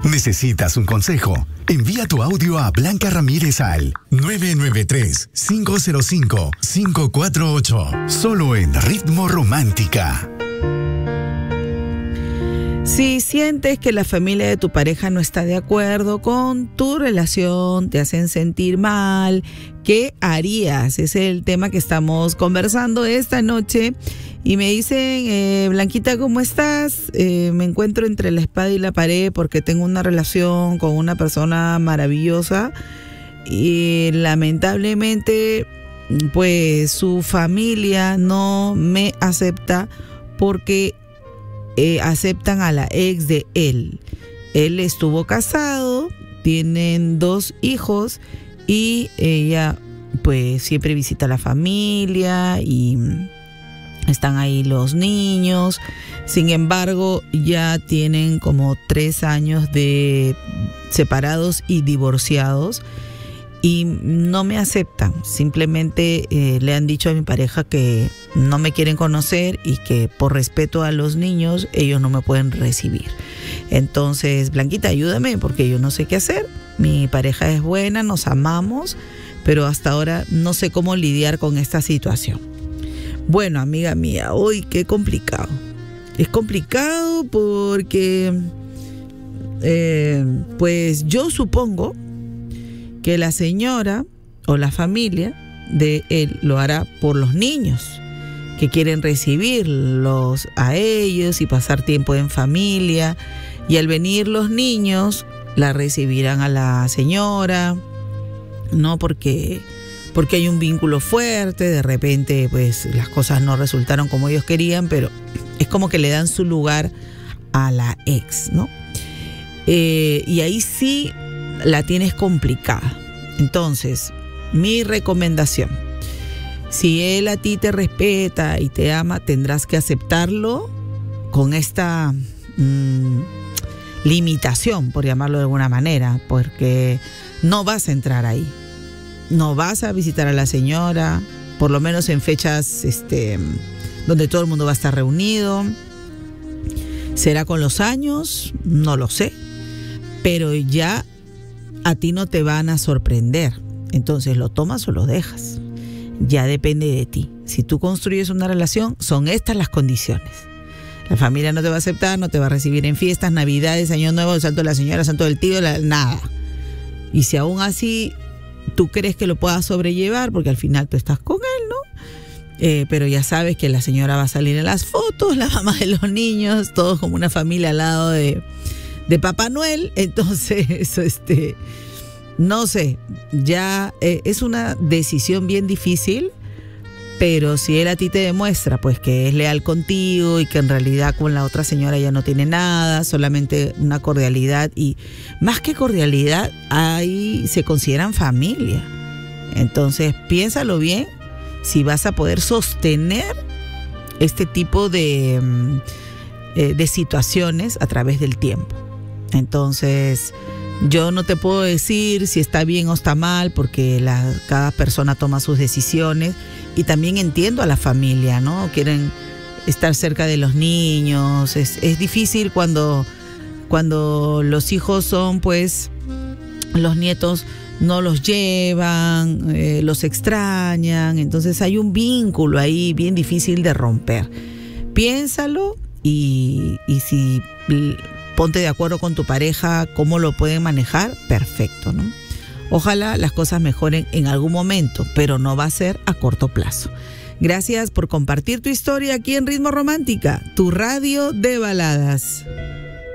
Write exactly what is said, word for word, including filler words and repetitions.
¿Necesitas un consejo? Envía tu audio a Blanca Ramírez al nueve nueve tres, cinco cero cinco, cinco cuatro ocho. Solo en Ritmo Romántica. Si sientes que la familia de tu pareja no está de acuerdo con tu relación, te hacen sentir mal, ¿qué harías? Ese es el tema que estamos conversando esta noche. Y me dicen, eh, Blanquita, ¿cómo estás? Eh, me encuentro entre la espada y la pared porque tengo una relación con una persona maravillosa y lamentablemente pues su familia no me acepta porque eh, aceptan a la ex de él. Él estuvo casado, tienen dos hijos y ella pues siempre visita a la familia y están ahí los niños. Sin embargo, ya tienen como tres años de separados y divorciados y no me aceptan. Simplemente eh, le han dicho a mi pareja que no me quieren conocer y que por respeto a los niños ellos no me pueden recibir. Entonces, Blanquita, ayúdame porque yo no sé qué hacer. Mi pareja es buena, nos amamos, pero hasta ahora no sé cómo lidiar con esta situación. Bueno, amiga mía, hoy qué complicado. Es complicado porque, eh, pues yo supongo que la señora o la familia de él lo hará por los niños, que quieren recibirlos a ellos y pasar tiempo en familia. Y al venir los niños, la recibirán a la señora, ¿no? Porque... porque hay un vínculo fuerte, de repente pues las cosas no resultaron como ellos querían, pero es como que le dan su lugar a la ex, ¿no? Eh, y ahí sí la tienes complicada. Entonces, mi recomendación, si él a ti te respeta y te ama, tendrás que aceptarlo con esta mmm, limitación, por llamarlo de alguna manera, porque no vas a entrar ahí. No vas a visitar a la señora, por lo menos en fechas este, donde todo el mundo va a estar reunido. ¿Será con los años? No lo sé. Pero ya a ti no te van a sorprender. Entonces, ¿lo tomas o lo dejas? Ya depende de ti. Si tú construyes una relación, son estas las condiciones. La familia no te va a aceptar, no te va a recibir en fiestas, navidades, año nuevo, el santo de la señora, santo del tío, la, nada. Y si aún así tú crees que lo puedas sobrellevar, porque al final tú estás con él, ¿no? Eh, pero ya sabes que la señora va a salir en las fotos, la mamá de los niños, todos como una familia al lado de, de Papá Noel. Entonces, este, no sé, ya eh, es una decisión bien difícil, pero si él a ti te demuestra pues que es leal contigo y que en realidad con la otra señora ya no tiene nada, solamente una cordialidad, y más que cordialidad, ahí se consideran familia. Entonces piénsalo bien si vas a poder sostener este tipo de, eh, de situaciones a través del tiempo. Entonces yo no te puedo decir si está bien o está mal, porque la, cada persona toma sus decisiones. Y también entiendo a la familia, ¿no? Quieren estar cerca de los niños. Es, es difícil cuando, cuando los hijos son, pues, los nietos no los llevan, eh, los extrañan. Entonces hay un vínculo ahí bien difícil de romper. Piénsalo y, y si ponte de acuerdo con tu pareja cómo lo pueden manejar, perfecto, ¿no? Ojalá las cosas mejoren en algún momento, pero no va a ser a corto plazo. Gracias por compartir tu historia aquí en Ritmo Romántica, tu radio de baladas.